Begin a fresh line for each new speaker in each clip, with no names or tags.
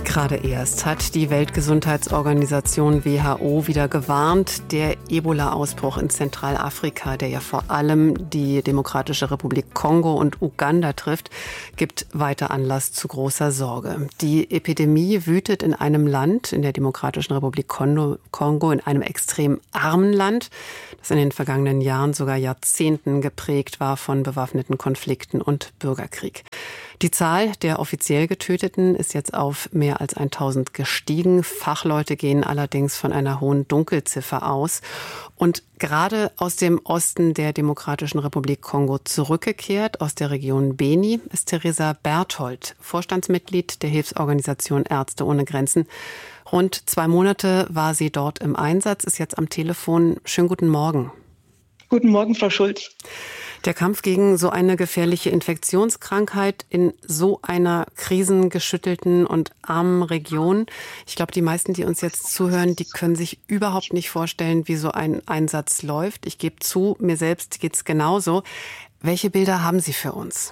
Gerade erst hat die Weltgesundheitsorganisation WHO wieder gewarnt, der Ebola-Ausbruch in Zentralafrika, der ja vor allem die Demokratische Republik Kongo und Uganda trifft, gibt weiter Anlass zu großer Sorge. Die Epidemie wütet in einem Land, in der Demokratischen Republik Kongo, in einem extrem armen Land, das in den vergangenen Jahren, sogar Jahrzehnten geprägt war von bewaffneten Konflikten und Bürgerkrieg. Die Zahl der offiziell Getöteten ist jetzt auf mehr als 1000 gestiegen. Fachleute gehen allerdings von einer hohen Dunkelziffer aus. Und gerade aus dem Osten der Demokratischen Republik Kongo zurückgekehrt, aus der Region Beni, ist Theresa Berthold, Vorstandsmitglied der Hilfsorganisation Ärzte ohne Grenzen. Rund 2 Monate war sie dort im Einsatz, ist jetzt am Telefon. Schönen guten Morgen.
Guten Morgen, Frau Schulz.
Der Kampf gegen so eine gefährliche Infektionskrankheit in so einer krisengeschüttelten und armen Region. Ich glaube, die meisten, die uns jetzt zuhören, die können sich überhaupt nicht vorstellen, wie so ein Einsatz läuft. Ich gebe zu, mir selbst geht's genauso. Welche Bilder haben Sie für uns?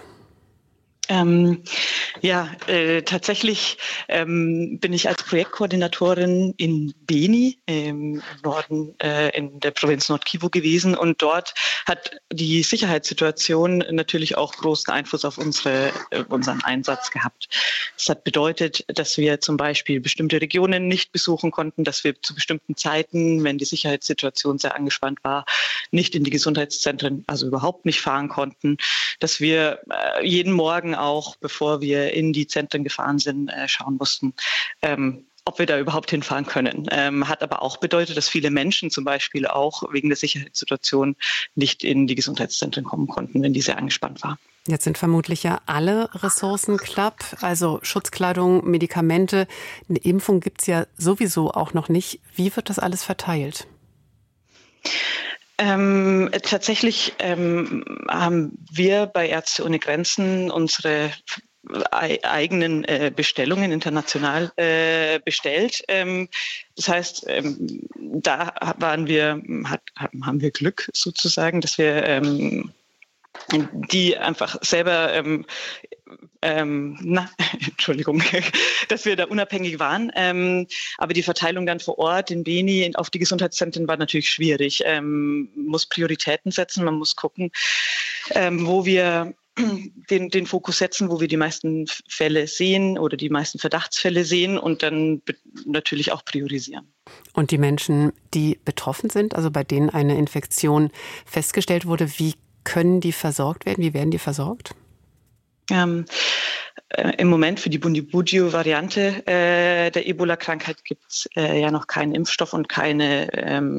Tatsächlich bin ich als Projektkoordinatorin in Beni im Norden in der Provinz Nord-Kivu gewesen, und dort hat die Sicherheitssituation natürlich auch großen Einfluss auf unseren Einsatz gehabt. Das hat bedeutet, dass wir zum Beispiel bestimmte Regionen nicht besuchen konnten, dass wir zu bestimmten Zeiten, wenn die Sicherheitssituation sehr angespannt war, nicht in die Gesundheitszentren, also überhaupt nicht fahren konnten, dass wir jeden Morgen auch, bevor wir in die Zentren gefahren sind, schauen mussten, ob wir da überhaupt hinfahren können. Hat aber auch bedeutet, dass viele Menschen zum Beispiel auch wegen der Sicherheitssituation nicht in die Gesundheitszentren kommen konnten, wenn die sehr angespannt war.
Jetzt sind vermutlich ja alle Ressourcen knapp, also Schutzkleidung, Medikamente. Eine Impfung gibt es ja sowieso auch noch nicht. Wie wird das alles verteilt?
Tatsächlich haben wir bei Ärzte ohne Grenzen unsere eigenen Bestellungen international bestellt. Das heißt, da haben wir Glück sozusagen, dass wir die einfach selber dass wir da unabhängig waren. Aber die Verteilung dann vor Ort in Beni auf die Gesundheitszentren war natürlich schwierig. Man muss Prioritäten setzen, man muss gucken, wo wir den Fokus setzen, wo wir die meisten Fälle sehen oder die meisten Verdachtsfälle sehen, und dann natürlich auch priorisieren.
Und die Menschen, die betroffen sind, also bei denen eine Infektion festgestellt wurde, wie können die versorgt werden? Wie werden die versorgt?
Im Moment für die Bundibugyo-Variante der Ebola-Krankheit gibt es ja noch keinen Impfstoff und keine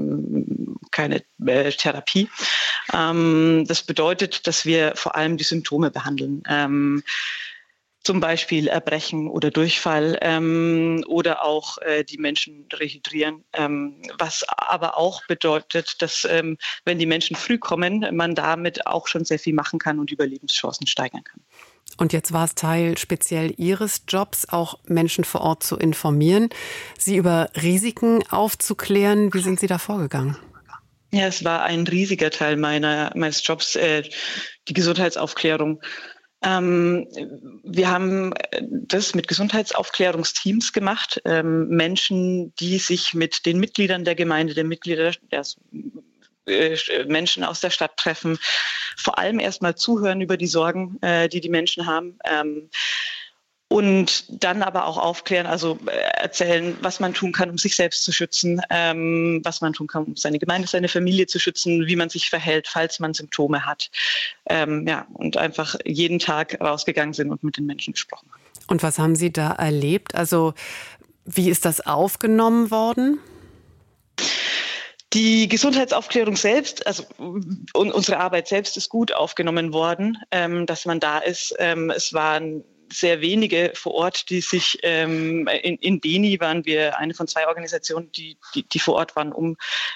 Therapie. Das bedeutet, dass wir vor allem die Symptome behandeln. Zum Beispiel Erbrechen oder Durchfall oder auch die Menschen rehydrieren. Was aber auch bedeutet, dass wenn die Menschen früh kommen, man damit auch schon sehr viel machen kann und Überlebenschancen steigern kann.
Und jetzt war es Teil speziell Ihres Jobs, auch Menschen vor Ort zu informieren, sie über Risiken aufzuklären. Wie sind Sie da vorgegangen?
Ja, es war ein riesiger Teil meines Jobs, die Gesundheitsaufklärung. Wir haben das mit Gesundheitsaufklärungsteams gemacht, Menschen, die sich mit den Mitgliedern der Gemeinde, Menschen aus der Stadt treffen, vor allem erstmal zuhören über die Sorgen, die die Menschen haben, und dann aber auch aufklären, also erzählen, was man tun kann, um sich selbst zu schützen, was man tun kann, um seine Gemeinde, seine Familie zu schützen, wie man sich verhält, falls man Symptome hat. Und einfach jeden Tag rausgegangen sind und mit den Menschen gesprochen haben.
Und was haben Sie da erlebt? Also wie ist das aufgenommen worden?
Die Gesundheitsaufklärung selbst, also unsere Arbeit selbst ist gut aufgenommen worden, dass man da ist. Es waren sehr wenige vor Ort, die sich in Beni waren wir eine von 2 Organisationen, die vor Ort waren, um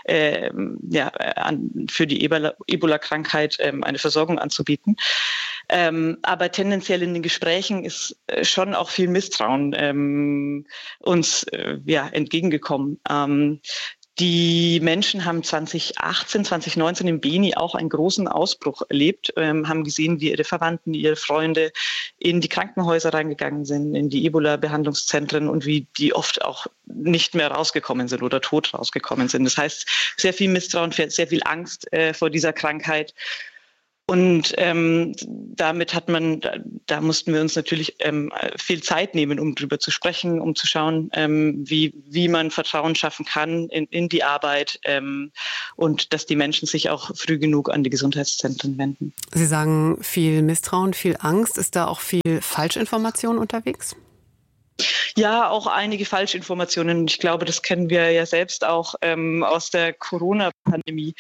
für die Ebola-Krankheit eine Versorgung anzubieten. Aber tendenziell in den Gesprächen ist schon auch viel Misstrauen uns entgegengekommen. Die Menschen haben 2018, 2019 in Beni auch einen großen Ausbruch erlebt, haben gesehen, wie ihre Verwandten, ihre Freunde in die Krankenhäuser reingegangen sind, in die Ebola-Behandlungszentren und wie die oft auch nicht mehr rausgekommen sind oder tot rausgekommen sind. Das heißt, sehr viel Misstrauen, sehr viel Angst vor dieser Krankheit. Und damit da mussten wir uns natürlich viel Zeit nehmen, um drüber zu sprechen, um zu schauen, wie man Vertrauen schaffen kann in die Arbeit und dass die Menschen sich auch früh genug an die Gesundheitszentren wenden.
Sie sagen viel Misstrauen, viel Angst. Ist da auch viel Falschinformation unterwegs?
Ja, auch einige Falschinformationen. Ich glaube, das kennen wir ja selbst auch aus der Corona-Pandemie.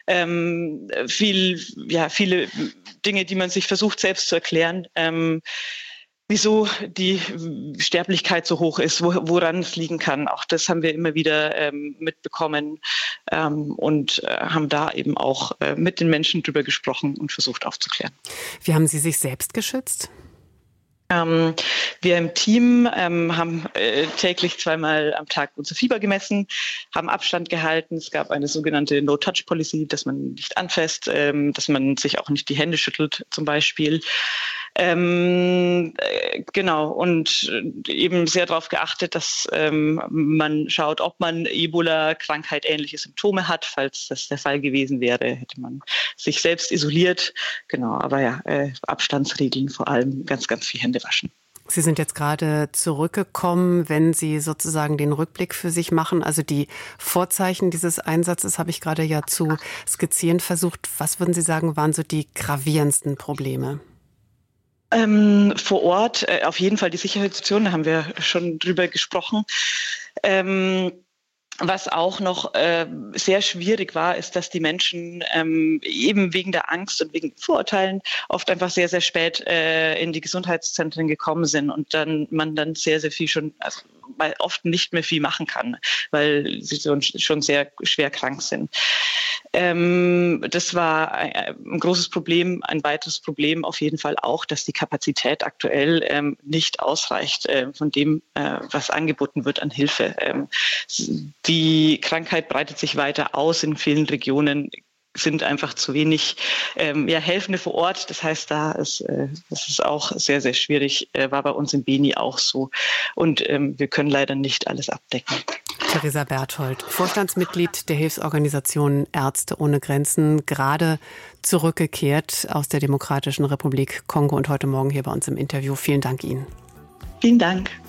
Viele Dinge, die man sich versucht selbst zu erklären. Wieso die Sterblichkeit so hoch ist, woran es liegen kann. Auch das haben wir immer wieder mitbekommen und haben da eben auch mit den Menschen drüber gesprochen und versucht aufzuklären.
Wie haben Sie sich selbst geschützt?
Wir im Team haben täglich 2-mal am Tag unser Fieber gemessen, haben Abstand gehalten. Es gab eine sogenannte No-Touch-Policy, dass man nicht anfasst, dass man sich auch nicht die Hände schüttelt zum Beispiel. Genau, und eben sehr darauf geachtet, dass man schaut, ob man Ebola-Krankheit ähnliche Symptome hat. Falls das der Fall gewesen wäre, hätte man sich selbst isoliert. Genau, aber ja, Abstandsregeln vor allem, ganz, ganz viel Hände waschen.
Sie sind jetzt gerade zurückgekommen, wenn Sie sozusagen den Rückblick für sich machen. Also die Vorzeichen dieses Einsatzes habe ich gerade ja zu skizzieren versucht. Was würden Sie sagen, waren so die gravierendsten Probleme?
Vor Ort auf jeden Fall die Sicherheitssituation, da haben wir schon drüber gesprochen. Was auch noch sehr schwierig war, ist, dass die Menschen eben wegen der Angst und wegen Vorurteilen oft einfach sehr, sehr spät in die Gesundheitszentren gekommen sind und man sehr, sehr viel schon, also oft nicht mehr viel machen kann, weil sie schon sehr schwer krank sind. Das war ein großes Problem. Ein weiteres Problem auf jeden Fall auch, dass die Kapazität aktuell nicht ausreicht von dem, was angeboten wird an Hilfe. Die Krankheit breitet sich weiter aus. In vielen Regionen sind einfach zu wenig Helfende vor Ort. Das heißt, das ist auch sehr, sehr schwierig. War bei uns in Beni auch so. Und wir können leider nicht alles abdecken.
Theresa Berthold, Vorstandsmitglied der Hilfsorganisation Ärzte ohne Grenzen, gerade zurückgekehrt aus der Demokratischen Republik Kongo und heute Morgen hier bei uns im Interview. Vielen Dank Ihnen.
Vielen Dank.